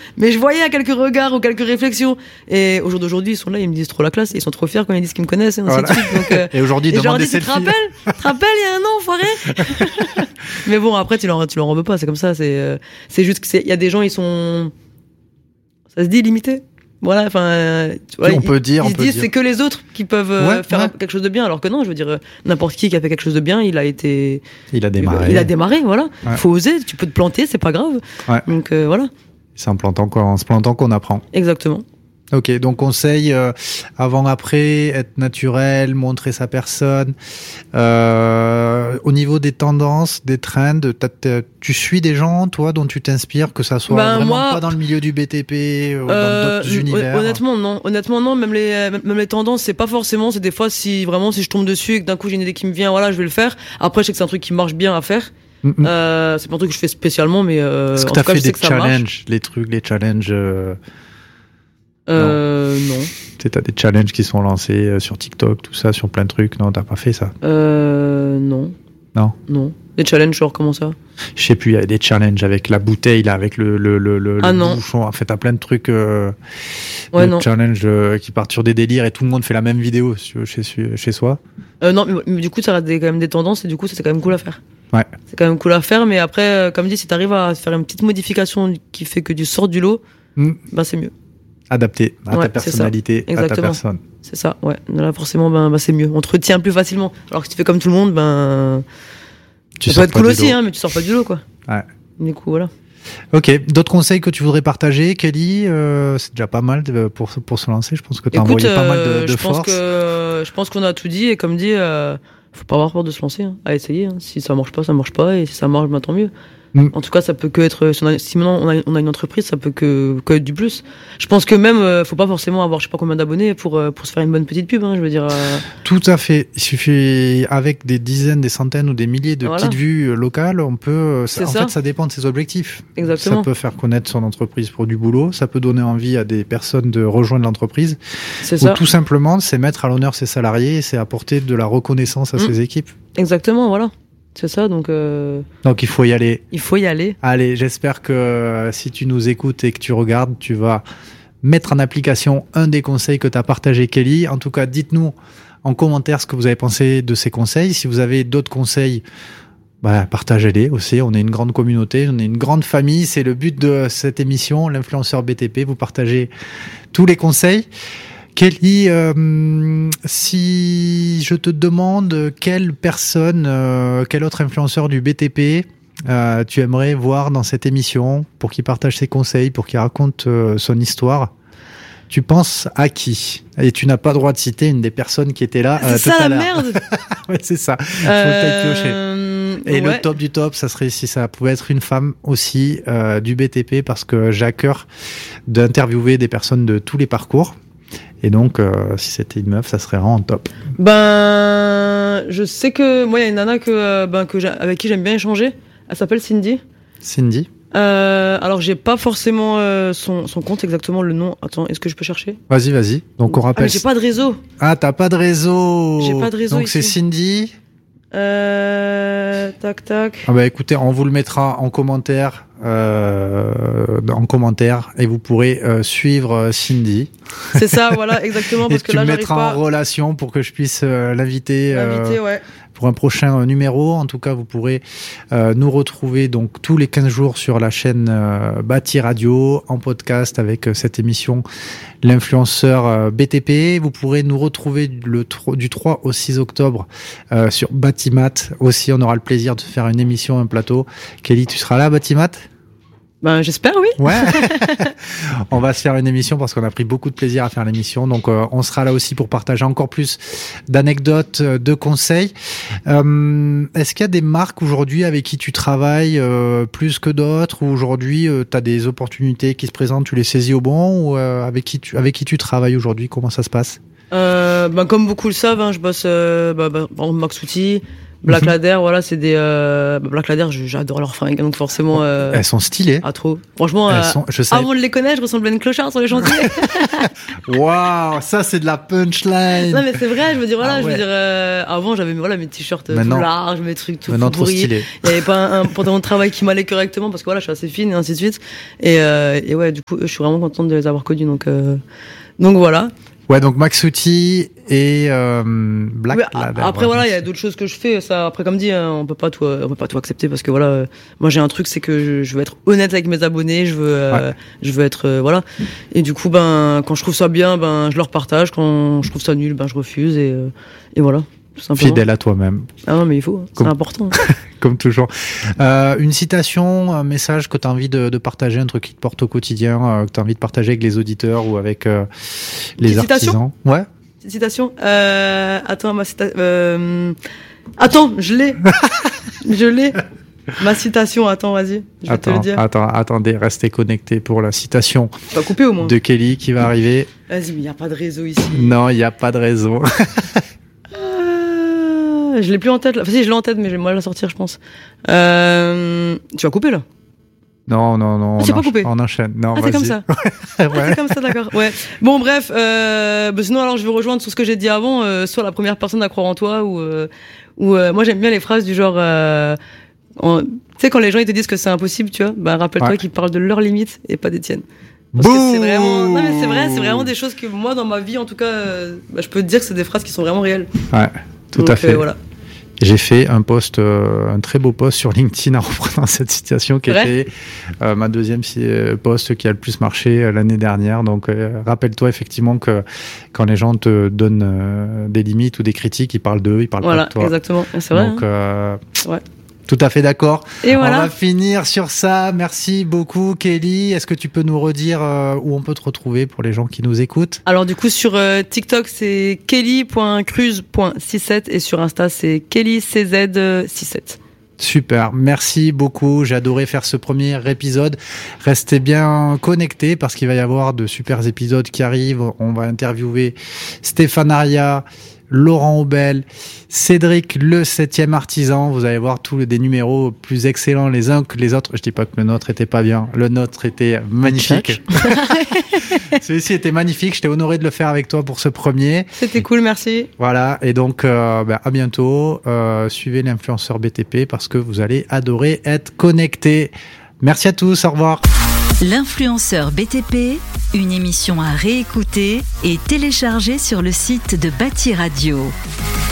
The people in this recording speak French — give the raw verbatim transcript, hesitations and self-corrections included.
mais je voyais à quelques regards ou quelques réflexions. Et au jour d'aujourd'hui, ils sont là, ils me disent trop la classe, et ils sont trop fiers quand ils disent qu'ils me connaissent, et ainsi Voilà. de suite. Donc, euh, et aujourd'hui, ils et je leur demandent des dis, tu te selfies. rappelles, tu te rappelles, il y a un an, enfoiré. Mais bon, après, tu leur, tu leur en veux pas, c'est comme ça, c'est, euh, c'est juste que c'est, il y a des gens, ils sont, ça se dit limités. Voilà, enfin, euh, on ils, peut dire, ils on se peut disent dire. c'est que les autres qui peuvent euh, Ouais, faire ouais. quelque chose de bien, alors que non, je veux dire, euh, n'importe qui qui a fait quelque chose de bien, il a été, Il a démarré. il a démarré, voilà. Ouais. Faut oser, tu peux te planter, c'est pas grave. Ouais. Donc euh, voilà, C'est en plantant qu'on, en se plantant qu'on apprend. exactement. Ok, donc conseil euh, avant-après, être naturel, montrer sa personne. Euh, au niveau des tendances, des trends, t'as, t'as, tu suis des gens, toi, dont tu t'inspires, que ça soit Ben, vraiment moi, pas dans le milieu du B T P, ou Euh, dans d'autres univers. Honnêtement, non. Honnêtement, non. Même les, même les tendances, c'est pas forcément. C'est des fois, si vraiment, si je tombe dessus et que d'un coup j'ai une idée qui me vient, voilà, je vais le faire. Après, je sais que c'est un truc qui marche bien à faire. Mm-mm. Euh, c'est pas un truc que je fais spécialement, mais euh, Est-ce que en t'as tout cas, fait je sais des que ça marche. challenges, les trucs, les challenges euh, Euh, non. Tu sais, t'as des challenges qui sont lancés euh, sur TikTok, tout ça, sur plein de trucs. Non, t'as pas fait ça? Euh, non. Non. Non. Des challenges, genre comment ça? Je sais plus, il y a des challenges avec la bouteille, là, avec le, le, le, le, Ah le non. bouchon. En fait, t'as plein de trucs, euh, Ouais, de non. challenges euh, qui partent sur des délires et tout le monde fait la même vidéo si tu veux, chez, chez soi. Euh, non, mais, mais du coup, ça reste des, quand même des tendances et du coup, ça, c'est quand même cool à faire. Ouais. C'est quand même cool à faire, mais après, euh, comme dit, si t'arrives à faire une petite modification qui fait que tu sors du lot, Mm. bah c'est mieux. Adapté à Ouais, ta c'est ça. personnalité, à ta Exactement. personne. C'est ça, ouais. Là, forcément, ben, ben, c'est mieux. On te retient plus facilement. Alors que si tu fais comme tout le monde, ben. Tu ça sors peut être pas cool du aussi, lot. hein, mais tu sors pas du lot, quoi. Ouais. Du coup, voilà. Ok, d'autres conseils que tu voudrais partager, Kelly? euh, C'est déjà pas mal de, pour, pour se lancer. Je pense que tu as Écoute, envoyé pas mal de, euh, de je pense force. que je pense qu'on a tout dit et comme dit, euh, faut pas avoir peur de se lancer, hein, à essayer. Hein. Si ça marche pas, ça marche pas, et si ça marche, ben, tant mieux. Mm. En tout cas, ça peut que être. Si, on a, si maintenant on a, on a une entreprise, ça peut que, que être du plus. Je pense que même, euh, faut pas forcément avoir, je sais pas combien d'abonnés pour euh, pour se faire une bonne petite pub. Hein, je veux dire. Euh... Tout à fait. Il suffit, avec des dizaines, des centaines ou des milliers de Voilà. petites vues euh, locales, on peut. Ça, C'est en ça. fait, ça dépend de ses objectifs. Exactement. Ça peut faire connaître son entreprise pour du boulot. Ça peut donner envie à des personnes de rejoindre l'entreprise. C'est Ou ça. tout simplement, c'est mettre à l'honneur ses salariés et c'est apporter de la reconnaissance à Mm. ses équipes. Exactement, voilà. C'est ça, donc euh, Donc il faut y aller. il faut y aller. Allez, j'espère que euh, si tu nous écoutes et que tu regardes, tu vas mettre en application un des conseils que tu as partagé, Kelly. En tout cas, dites-nous en commentaire ce que vous avez pensé de ces conseils. Si vous avez d'autres conseils, bah, partagez-les aussi. On est une grande communauté, on est une grande famille. C'est le but de cette émission, l'influenceur B T P. Vous partagez tous les conseils. Kelly, euh, si je te demande quelle personne, euh, quel autre influenceur du B T P euh, tu aimerais voir dans cette émission pour qu'il partage ses conseils, pour qu'il raconte euh, son histoire, tu penses à qui? Et tu n'as pas le droit de citer une des personnes qui étaient là. C'est euh, ça tout à la l'heure. merde. Ouais, c'est ça. Faut Euh, Et ouais. le top du top, ça serait si ça pouvait être une femme aussi euh, du B T P, parce que j'ai à cœur d'interviewer des personnes de tous les parcours. Et donc, euh, si c'était une meuf, ça serait vraiment top. Ben, je sais que moi, il y a une nana que, euh, ben, que j'ai- avec qui j'aime bien échanger. Elle s'appelle Cindy. Cindy? Euh, alors, j'ai pas forcément euh, son, son compte exactement, le nom. Attends, est-ce que je peux chercher? Vas-y, vas-y. Donc, on Ah, rappelle. mais j'ai pas de réseau. Ah, t'as pas de réseau. J'ai pas de réseau Donc, c'est ici. Cindy. Euh, tac, tac. Ah bah écoutez, on vous le mettra en commentaire, euh, en commentaire, et vous pourrez euh, suivre euh, Cindy. C'est ça, voilà, exactement, Et parce que tu là, me j'arrive mettras pas en relation pour que je puisse euh, l'inviter. euh, à inviter, ouais. pour un prochain euh, numéro. En tout cas, vous pourrez euh, nous retrouver donc tous les quinze jours sur la chaîne euh, Bâti Radio, en podcast avec euh, cette émission L'influenceur euh, B T P. Vous pourrez nous retrouver le, tro- du trois au six octobre euh, sur Batimat. Aussi, on aura le plaisir de faire une émission, un plateau. Kelly, tu seras là, Batimat? Ben, j'espère, oui. Ouais. On va se faire une émission parce qu'on a pris beaucoup de plaisir à faire l'émission. Donc, euh, on sera là aussi pour partager encore plus d'anecdotes, euh, de conseils. Euh, est-ce qu'il y a des marques aujourd'hui avec qui tu travailles euh, plus que d'autres, ou aujourd'hui euh, tu as des opportunités qui se présentent, tu les saisis au bon, ou euh, avec qui tu avec qui tu travailles aujourd'hui? Comment ça se passe? Euh, ben, comme beaucoup le savent, hein, je bosse, euh, bah, bah, par exemple, Max Outil, Black Mhm. Ladder, voilà, c'est des euh, bah, Black Ladder, je- j'adore leurs fringues, donc forcément. Euh, Elles sont stylées. ah trop. Franchement, Elles euh, sont, je sais. avant de les connaître, je ressemblais à une clochard sur les chantiers. Waouh, ça c'est de la punchline. Non mais c'est vrai, je veux dire voilà, Ah je ouais. veux dire euh, avant j'avais voilà mes t-shirts euh, Maintenant- tout larges, mes trucs tout Maintenant trop pourris. stylé. Il y avait pas un, un pantalon de travail qui m'allait correctement parce que voilà, je suis assez fine et ainsi de suite. Et, euh, et ouais, du coup, je suis vraiment contente de les avoir connus donc euh, donc voilà. Ouais, donc Maxouti et euh, Black Mais a- Ladder. après ouais. voilà, il y a d'autres choses que je fais. Ça, après comme dit, hein, on peut pas tout, euh, on peut pas tout accepter parce que voilà, euh, moi j'ai un truc, c'est que je, je veux être honnête avec mes abonnés, je veux, euh, Ouais. je veux être euh, voilà. Et du coup, ben quand je trouve ça bien, ben je leur partage. Quand je trouve ça nul, ben je refuse et euh, et voilà. Tout simplement. Fidèle à toi-même, Ah non, mais il faut, hein, c'est Comme- important. comme toujours. Euh, une citation, un message que tu as envie de, de partager, un truc qui te porte au quotidien, euh, que tu as envie de partager avec les auditeurs ou avec euh, les Petite artisans. citation Ouais. Petite citation. Euh, attends, ma citation. Euh, attends, je l'ai. je l'ai. Ma citation, attends, vas-y. Je vais te le Attends, dire. attends, attendez, restez connectés pour la citation Tu vas couper au moins. de Kelly qui va arriver. Vas-y, mais il n'y a pas de réseau ici. Non, il n'y a pas de raison. Euh, je l'ai plus en tête là. Enfin, si, je l'ai en tête, mais j'ai mal à la sortir, je pense. Euh, tu vas couper là. Non, non, non. Ah, on c'est pas encha- coupé. On enchaîne. Non, Ah, c'est vas-y. comme ça. Ah, Ouais. c'est comme ça, d'accord. Ouais. Bon, bref. Euh, bah, sinon, alors, je vais rejoindre sur ce que j'ai dit avant. Euh, sois la première personne à croire en toi, ou, euh, ou euh, moi, j'aime bien les phrases du genre. Euh, en- tu sais, quand les gens ils te disent que c'est impossible, tu vois, bah rappelle-toi Ouais. qu'ils parlent de leurs limites et pas des tiennes. Parce que c'est Bouh vraiment. Non, mais c'est vrai, c'est vraiment des choses que moi, dans ma vie, en tout cas, euh, bah, je peux te dire que c'est des phrases qui sont vraiment réelles. Ouais, tout Donc, à fait. euh, voilà. J'ai fait un post, euh, un très beau post sur LinkedIn en reprenant cette citation qui Vrai était euh, ma deuxième si- euh, post qui a le plus marché euh, l'année dernière. Donc, euh, rappelle-toi effectivement que quand les gens te donnent euh, des limites ou des critiques, ils parlent d'eux, ils parlent Voilà, pas de toi. exactement. C'est vrai. Donc, hein. euh, Ouais. tout à fait d'accord. Et On voilà. va finir sur ça. Merci beaucoup, Kelly. Est-ce que tu peux nous redire euh, où on peut te retrouver pour les gens qui nous écoutent? Alors du coup sur euh, TikTok c'est kelly point cruz point soixante-sept et sur Insta c'est kelly c z soixante-sept. Super, merci beaucoup. J'ai adoré faire ce premier épisode. Restez bien connectés parce qu'il va y avoir de super épisodes qui arrivent. On va interviewer Stéphane Aria, Laurent Aubel, Cédric le septième artisan. Vous allez voir tous les- des numéros plus excellents les uns que les autres. Je dis pas que le nôtre était pas bien. Le nôtre était magnifique. Celui-ci était magnifique. J'étais honoré de le faire avec toi pour ce premier. C'était cool, merci. Voilà, et donc euh, ben, à bientôt. Euh, suivez l'influenceur B T P parce que vous allez adorer être connectés. Merci à tous, au revoir. L'influenceur B T P, une émission à réécouter et télécharger sur le site de Bâti Radio.